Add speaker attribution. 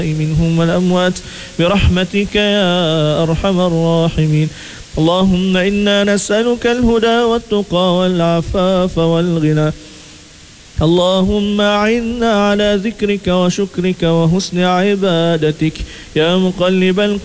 Speaker 1: منهم والأموات برحمتك يا أرحم الراحمين. اللهم إنا نسألك الهدى والتقى والعفاف والغنى. اللهم أعنا على ذكرك وشكرك وحسن عبادتك يا مقلب القلوب